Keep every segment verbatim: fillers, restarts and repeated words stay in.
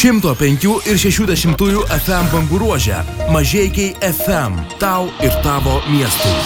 šimto penkių ir šešių dešimtųjų F M bangų ruože. Mažeikiai F M. Tau ir tavo miestui.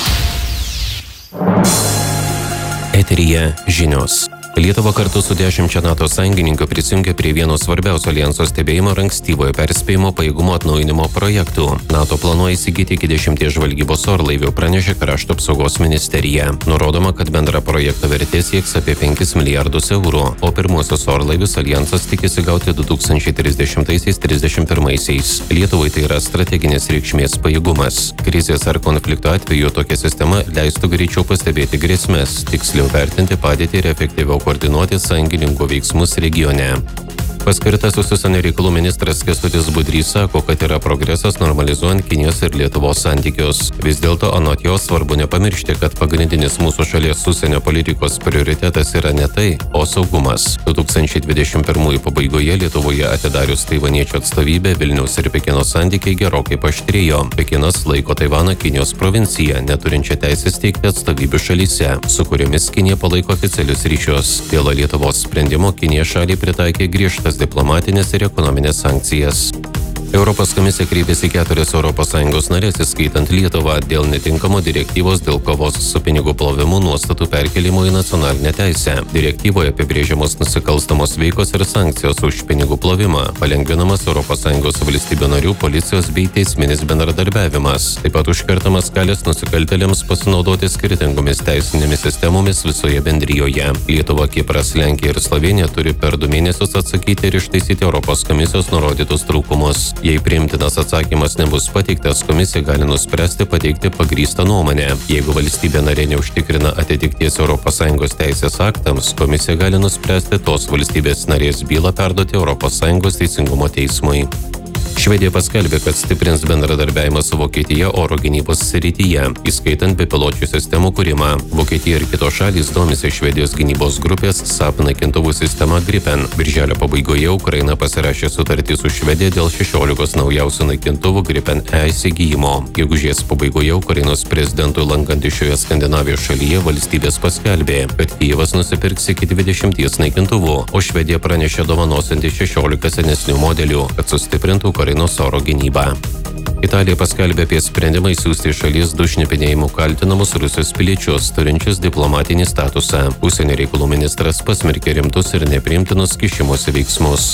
Eteryje žinios. Lietuva kartu su dešimčia NATO sąjungininkų prisijungė prie vieno svarbiausio alijanso stebėjimo ir ankstyvojo perspėjimo pajėgumo atnaujinimo projektų. NATO planuoja įsigyti iki dešimties žvalgybos orlaivių, pranešė Krašto apsaugos ministerija. Nurodoma, kad bendra projekto vertė sieks apie penkis milijardus eurų, o pirmuosius orlaivius alijansas tikisi gauti du tūkstančiai trisdešimtaisiais trisdešimt pirmaisiais. Lietuvai tai yra strateginės reikšmės pajėgumas. Krizės ar konflikto atveju tokia sistema leistų greičiau pastebėti grėsmes, tiksliau vertinti padėtį ir efektyviau koordinuoti sąjungininkų veiksmus regione. Paskirtasis užsienio reikalų ministras Kęstutis Budrys sako, kad yra progresas normalizuojant Kinijos ir Lietuvos santykius. Vis dėlto anot jo svarbu nepamiršti, kad pagrindinis mūsų šalies užsienio politikos prioritetas yra ne tai, o saugumas. du tūkstančiai dvidešimt pirmųjų pabaigoje Lietuvoje atidarius taivaniečių atstovybę Vilniaus ir Pekino santykiai gerokai paaštrėjo. Pekinas laiko Taivaną Kinijos provincija, neturinčią teisės teikti atstovybių šalyse, su kuriomis Kinija palaiko oficialius ryšius. Dėl Lietuvos sprendimo Kinija šaliai pritaikė griežtas diplomatinės ir ekonominės sankcijas. Europos komisija kreipėsi į keturias Europos Sąjungos narės, įskaitant Lietuvą, dėl netinkamo direktyvos dėl kovos su pinigų plovimu nuostatų perkelimo į nacionalinę teisę. Direktyvoje apibrėžiamos nusikalstamos veikos ir sankcijos už pinigų plovimą, palengvinamas Europos Sąjungos valstybių narių policijos bei teisminis bendradarbiavimas. Taip pat užkertamas kelias nusikaltėliams pasinaudoti skirtingomis teisinėmis sistemomis visoje bendrijoje. Lietuva, Kipras, Lenkija ir Slovėnija turi per du mėnesius atsakyti ir ištaisyti Europos komisijos nurodytus trūkumus. Jei priimtinas atsakymas nebus pateiktas, komisija gali nuspręsti pateikti pagrįstą nuomonę. Jeigu valstybė narė neužtikrina atitikties Europos Sąjungos teisės aktams, komisija gali nuspręsti tos valstybės narės bylą perduoti Europos Sąjungos teisingumo teismui. Švedija paskelbė, kad stiprins bendradarbiavimą su Vokietija oro gynybos srityje, įskaitant bepiločių sistemų kūrimą. Vokietija ir kitos šalys domisi Švedijos gynybos grupės S A P naikintuvų sistema Gripen. Birželio pabaigoje Ukraina pasirašė sutartį su Švedija dėl šešiolikos naujausių naikintuvų Gripen E įsigijimo. Gegužės pabaigoje Ukrainos prezidentui lankantis šioje Skandinavijos šalyje valstybės paskelbė, kad Kijevas nusipirks iki dvidešimties naikintuvų, o Švedija pranešė dovanosianti šešiolika senesnių modelių, kad sustiprintų Ukrainos oro gynybą. Italija paskelbė apie sprendimą įsiųsti iš šalies du šnipinėjimu kaltinamus Rusijos piliečius, turinčius diplomatinį statusą. Užsienio reikalų ministras pasmerkė rimtus ir nepriimtinus kišimosi veiksmus.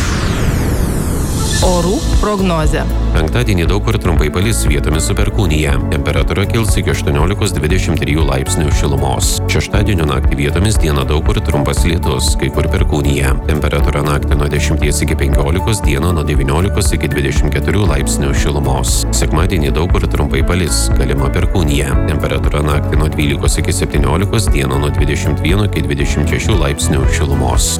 Orų prognozė. Penktadienį daug kur trumpai palis, vietomis su perkūnija. Temperatūra kils iki aštuoniolikos dvidešimt trijų laipsnių šilumos. Šeštadienio naktį vietomis dieną daug kur trumpas lietus, kai kur perkūnija. Temperatūra naktį nuo dešimties iki penkiolikos, dieną nuo devyniolikos iki dvidešimt keturių laipsnių šilumos. Sekmadienį daug kur trumpai palis, galima perkūnija. Temperatūra naktį nuo dvylikos iki septyniolikos, dieną nuo dvidešimt vieno iki dvidešimt šešių laipsnių šilumos.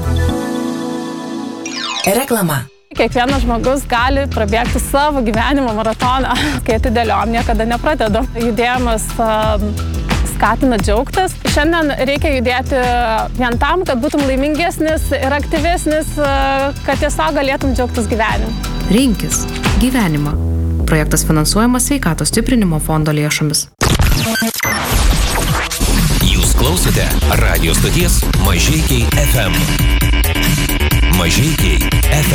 Reklama. Kiekvienas žmogus gali prabėgti savo gyvenimo maratoną, kai atidėliom niekada nepradedu. Judėjimas uh, skatina džiaugtis. Šiandien reikia judėti vien tam, kad būtum laimingesnis ir aktyvesnis, uh, kad tiesiog galėtum džiaugtis gyvenimu. Rinkis gyvenimą. Projektas finansuojamas Sveikatos stiprinimo fondo lėšomis. Jūs klausote radijo stoties Mažeikiai F M. Mažeikiai F M.